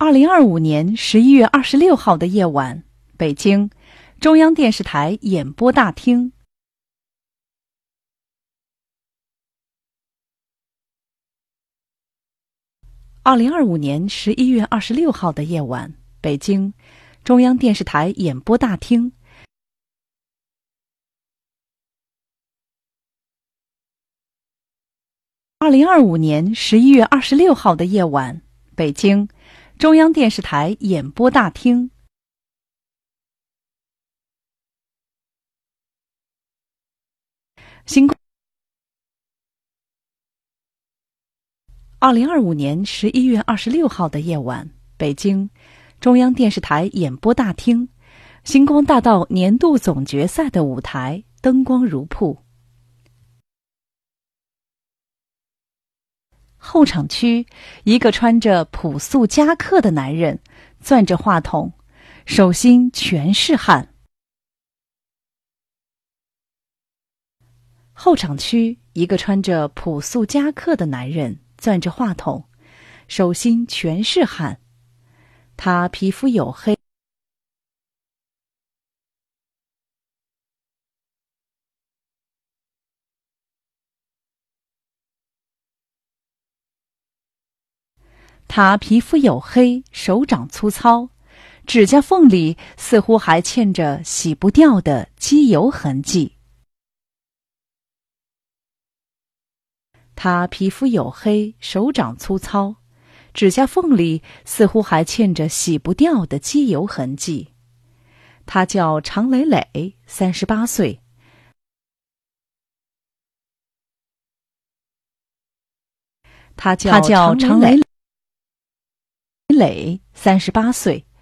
2025年11月26号的夜晚，北京中央电视台演播大厅。2025年11月26号的夜晚，北京中央电视台演播大厅。2025年11月26号的夜晚，北京中央电视台演播大厅。2025年11月26号的夜晚，北京中央电视台演播大厅。星光大道年度总决赛的舞台灯光如瀑。候场区，一个穿着朴素夹克的男人攥着话筒，手心全是汗。候场区，一个穿着朴素夹克的男人攥着话筒，手心全是汗。他皮肤黝黑，手掌粗糙，指甲缝里似乎还嵌着洗不掉的机油痕迹。他皮肤黝黑，手掌粗糙，指甲缝里似乎还嵌着洗不掉的机油痕迹。他叫常磊磊，38岁。他叫常磊磊，38岁。